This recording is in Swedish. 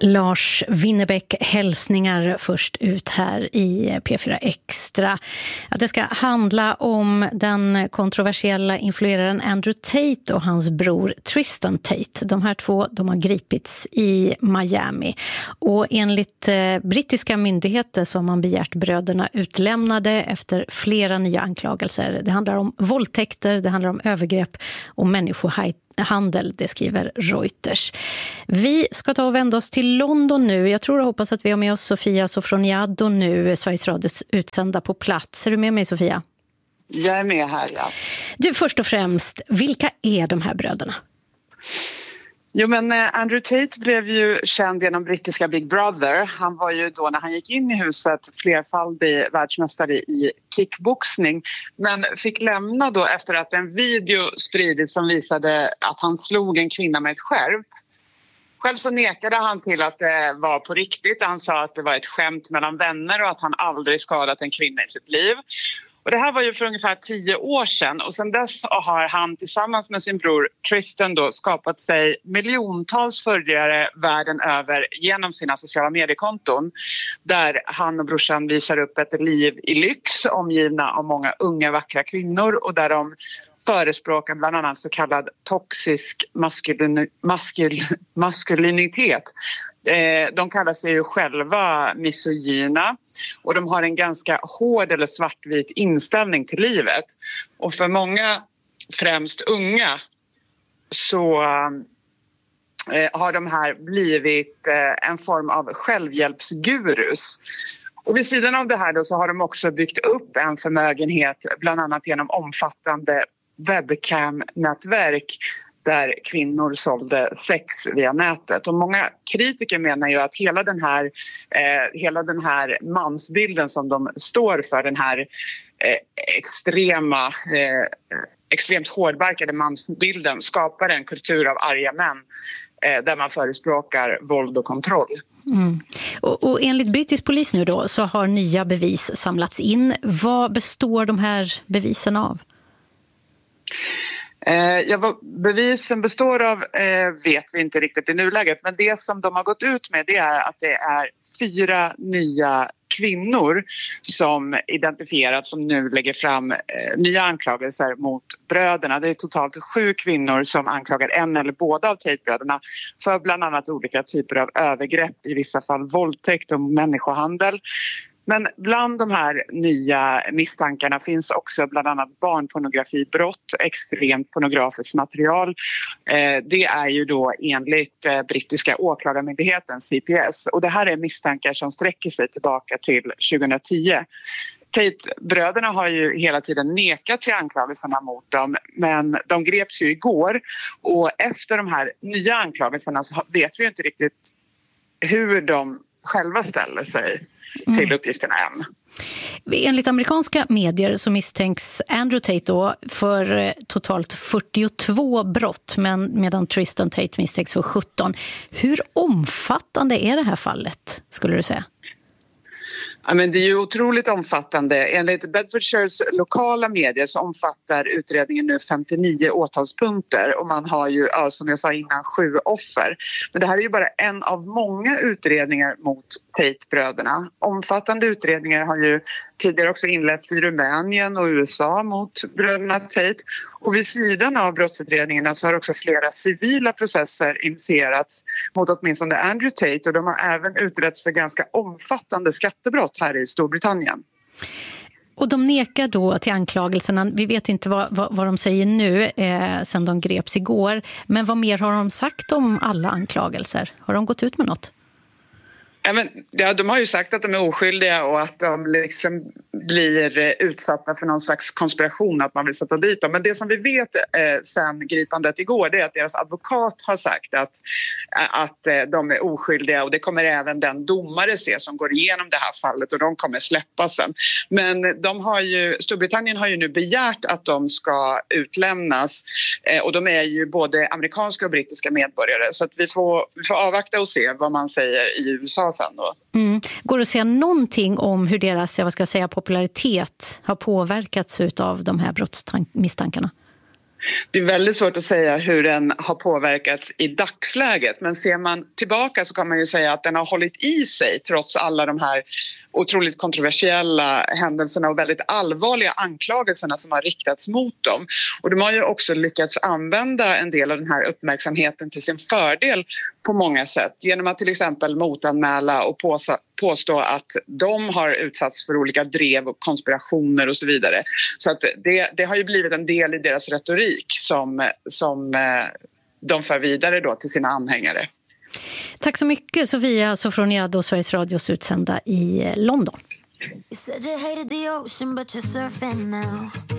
Lars Winnerbäck, hälsningar först ut här i P4 Extra. Att det ska handla om den kontroversiella influeraren Andrew Tate och hans bror Tristan Tate. De här två har gripits i Miami. Och enligt brittiska myndigheter så har man begärt bröderna utlämnade efter flera nya anklagelser. Det handlar om våldtäkter, det handlar om övergrepp och människohandel, det skriver Reuters. Vi ska ta och vända oss till London nu. Jag tror och hoppas att vi har med oss Sofia Sofroniado nu, Sveriges Radios utsända på plats. Är du med mig, Sofia? Jag är med här, ja. Du, först och främst, vilka är de här bröderna? Jo, men Andrew Tate blev ju känd genom brittiska Big Brother. Han var ju då när han gick in i huset flerfaldig världsmästare i kickboxning, men fick lämna då efter att en video spridits som visade att han slog en kvinna med ett skärp. Själv så nekade han till att det var på riktigt. Han sa att det var ett skämt mellan vänner och att han aldrig skadat en kvinna i sitt liv. Och det här var ju för ungefär 10 år sedan, och sedan dess har han tillsammans med sin bror Tristan då skapat sig miljontals följare världen över genom sina sociala mediekonton, där han och brorsan visar upp ett liv i lyx omgivna av många unga vackra kvinnor, och där de förespråkar bland annat så kallad toxisk maskulinitet. De kallar sig ju själva misogyna, och de har en ganska hård eller svartvit inställning till livet. Och för många, främst unga, så har de här blivit en form av självhjälpsgurus. Och vid sidan av det här då så har de också byggt upp en förmögenhet, bland annat genom omfattande webcam-nätverk där kvinnor sålde sex via nätet. Och många kritiker menar ju att hela den här mansbilden som de står för, den här extremt hårdbarkade mansbilden, skapar en kultur av arga män där man förespråkar våld och kontroll. Mm. Och enligt brittisk polis nu då så har nya bevis samlats in. Vad består de här bevisen av? Vad bevisen består av vet vi inte riktigt i nuläget, men det som de har gått ut med, det är att det är 4 nya kvinnor som identifierats som nu lägger fram nya anklagelser mot bröderna. Det är totalt 7 kvinnor som anklagar en eller båda av Tate-bröderna för bland annat olika typer av övergrepp, i vissa fall våldtäkt och människohandel. Men bland de här nya misstankarna finns också bland annat barnpornografibrott, extremt pornografiskt material. Det är ju då enligt brittiska åklagarmyndigheten CPS, och det här är misstankar som sträcker sig tillbaka till 2010. Tate-bröderna har ju hela tiden nekat till anklagelserna mot dem, men de greps ju igår, och efter de här nya anklagelserna så vet vi ju inte riktigt hur de själva ställer sig till uppgifterna än. Enligt amerikanska medier så misstänks Andrew Tate då för totalt 42 brott, medan Tristan Tate misstänks för 17. Hur omfattande är det här fallet, skulle du säga? Ja, men det är ju otroligt omfattande. Enligt Bedfordshires lokala medier så omfattar utredningen nu 59 åtalspunkter, och man har ju, som jag sa innan, 7 offer. Men det här är ju bara en av många utredningar mot Tate-bröderna. Omfattande utredningar har ju tidigare också inletts i Rumänien och USA mot bröderna Tate. Och vid sidan av brottsutredningarna så har också flera civila processer initierats mot åtminstone Andrew Tate, och de har även utretts för ganska omfattande skattebrott här i Storbritannien. Och de nekar då till anklagelserna. Vi vet inte vad de säger nu sedan de greps igår. Men vad mer har de sagt om alla anklagelser? Har de gått ut med något? Ja, de har ju sagt att de är oskyldiga och att de liksom blir utsatta för någon slags konspiration, att man vill sätta dit dem. Men det som vi vet sen gripandet igår, det är att deras advokat har sagt att de är oskyldiga, och det kommer även den domare se som går igenom det här fallet, och de kommer släppas sen. Men Storbritannien har ju nu begärt att de ska utlämnas, och de är ju både amerikanska och brittiska medborgare, så att vi får avvakta och se vad man säger i USA sen då. Går det att säga någonting om hur deras popularitet har påverkats av de här brottsmisstankarna? Det är väldigt svårt att säga hur den har påverkats i dagsläget, men ser man tillbaka så kan man ju säga att den har hållit i sig trots alla de här otroligt kontroversiella händelserna och väldigt allvarliga anklagelserna som har riktats mot dem. Och de har ju också lyckats använda en del av den här uppmärksamheten till sin fördel på många sätt. Genom att till exempel motanmäla och påstå att de har utsatts för olika drev och konspirationer och så vidare. Så att det har ju blivit en del i deras retorik som de för vidare då till sina anhängare. Tack så mycket, Sofia Sofroniadou, Sveriges Radios utsända i London.